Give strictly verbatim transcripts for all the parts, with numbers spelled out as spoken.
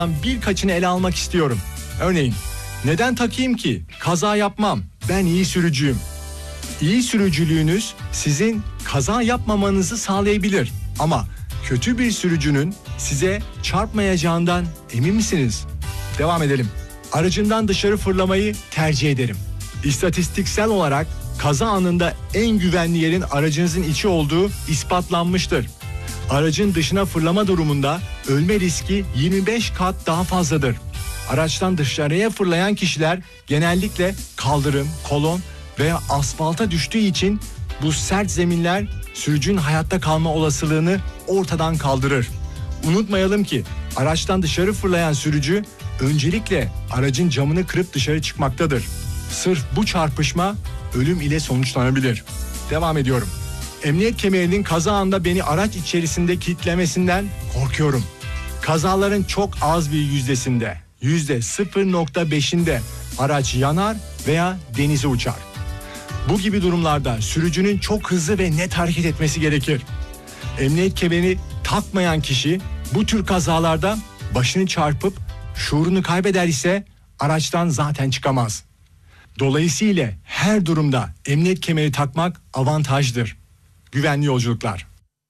birkaçını ele almak istiyorum. Örneğin, neden takayım ki? Kaza yapmam. Ben iyi sürücüyüm. İyi sürücülüğünüz sizin kaza yapmamanızı sağlayabilir. Ama kötü bir sürücünün size çarpmayacağından emin misiniz? Devam edelim. Aracından dışarı fırlamayı tercih ederim. İstatistiksel olarak kaza anında en güvenli yerin aracınızın içi olduğu ispatlanmıştır. Aracın dışına fırlama durumunda ölme riski yirmi beş kat daha fazladır. Araçtan dışarıya fırlayan kişiler genellikle kaldırım, kolon veya asfalta düştüğü için bu sert zeminler sürücünün hayatta kalma olasılığını ortadan kaldırır. Unutmayalım ki araçtan dışarı fırlayan sürücü öncelikle aracın camını kırıp dışarı çıkmaktadır. Sırf bu çarpışma ölüm ile sonuçlanabilir. Devam ediyorum. Emniyet kemerinin kaza anında beni araç içerisinde kilitlemesinden korkuyorum. Kazaların çok az bir yüzdesinde, yüzde sıfır nokta beşinde araç yanar veya denize uçar. Bu gibi durumlarda sürücünün çok hızlı ve net hareket etmesi gerekir. Emniyet kemerini takmayan kişi bu tür kazalarda başını çarpıp şuurunu kaybeder ise araçtan zaten çıkamaz. Dolayısıyla her durumda emniyet kemeri takmak avantajdır. Güvenli yolculuklar.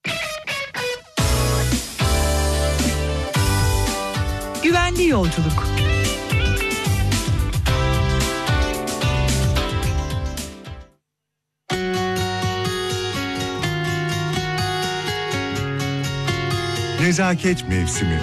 Güvenli yolculuk. Nezaket mevsimi.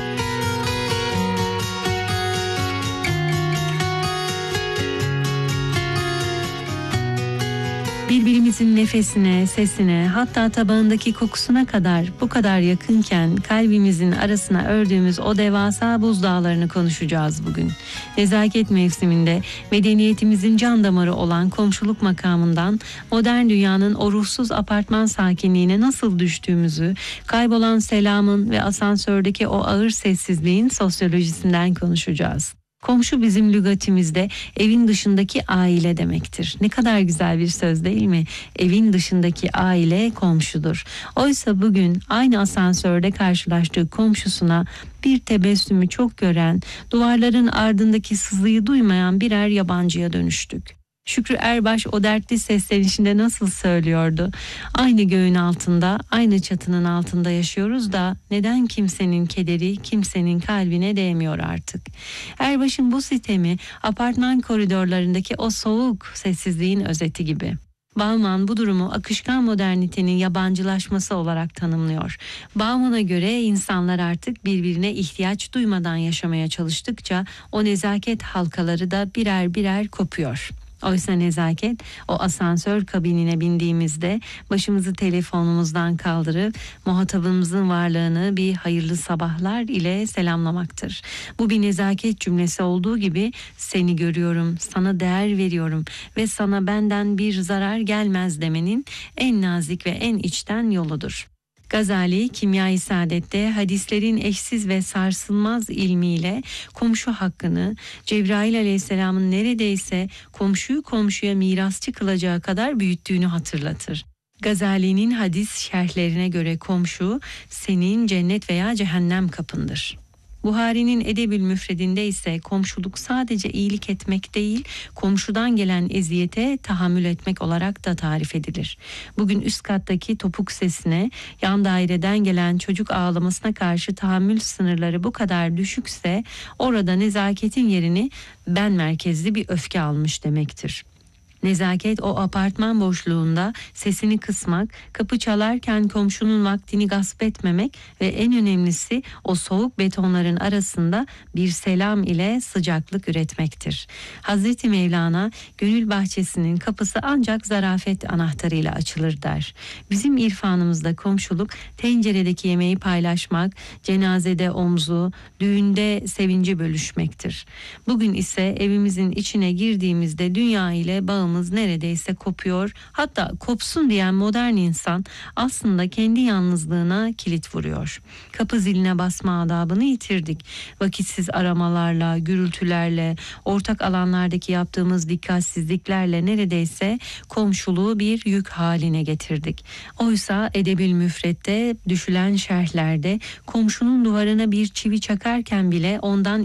Birbirimizin nefesine, sesine, hatta tabağındaki kokusuna kadar bu kadar yakınken kalbimizin arasına ördüğümüz o devasa buzdağlarını konuşacağız bugün. Nezaket mevsiminde medeniyetimizin can damarı olan komşuluk makamından modern dünyanın o ruhsuz apartman sakinliğine nasıl düştüğümüzü, kaybolan selamın ve asansördeki o ağır sessizliğin sosyolojisinden konuşacağız. Komşu bizim lügatimizde evin dışındaki aile demektir. Ne kadar güzel bir söz değil mi? Evin dışındaki aile komşudur. Oysa bugün aynı asansörde karşılaştığı komşusuna bir tebessümü çok gören, duvarların ardındaki sızıyı duymayan birer yabancıya dönüştük. Şükrü Erbaş o dertli seslenişinde nasıl söylüyordu? Aynı göğün altında, aynı çatının altında yaşıyoruz da neden kimsenin kederi kimsenin kalbine değmiyor artık? Erbaş'ın bu sitemi apartman koridorlarındaki o soğuk sessizliğin özeti gibi. Bauman bu durumu akışkan modernitenin yabancılaşması olarak tanımlıyor. Bauman'a göre insanlar artık birbirine ihtiyaç duymadan yaşamaya çalıştıkça o nezaket halkaları da birer birer kopuyor. Oysa nezaket o asansör kabinine bindiğimizde başımızı telefonumuzdan kaldırıp muhatabımızın varlığını bir hayırlı sabahlar ile selamlamaktır. Bu bir nezaket cümlesi olduğu gibi seni görüyorum, sana değer veriyorum ve sana benden bir zarar gelmez demenin en nazik ve en içten yoludur. Gazali, Kimya-i Saadet'te hadislerin eşsiz ve sarsılmaz ilmiyle komşu hakkını, Cebrail Aleyhisselam'ın neredeyse komşuyu komşuya mirasçı kılacağı kadar büyüttüğünü hatırlatır. Gazali'nin hadis şerhlerine göre komşu, senin cennet veya cehennem kapındır. Buhari'nin Edebül Müfredinde ise komşuluk sadece iyilik etmek değil, komşudan gelen eziyete tahammül etmek olarak da tarif edilir. Bugün üst kattaki topuk sesine, yan daireden gelen çocuk ağlamasına karşı tahammül sınırları bu kadar düşükse, orada nezaketin yerini ben merkezli bir öfke almış demektir. Nezaket o apartman boşluğunda sesini kısmak, kapı çalarken komşunun vaktini gasp etmemek ve en önemlisi o soğuk betonların arasında bir selam ile sıcaklık üretmektir. Hazreti Mevlana, gönül bahçesinin kapısı ancak zarafet anahtarıyla açılır der. Bizim irfanımızda komşuluk, tenceredeki yemeği paylaşmak, cenazede omzu, düğünde sevinci bölüşmektir. Bugün ise evimizin içine girdiğimizde dünya ile bağımız neredeyse kopuyor. Hatta kopsun diyen modern insan aslında kendi yalnızlığına kilit vuruyor. Kapı ziline basma adabını yitirdik. Vakitsiz aramalarla, gürültülerle, ortak alanlardaki yaptığımız dikkatsizliklerle neredeyse komşuluğu bir yük haline getirdik. Oysa Edebül Müfred'de düşülen şerhlerde komşunun duvarına bir çivi çakarken bile ondan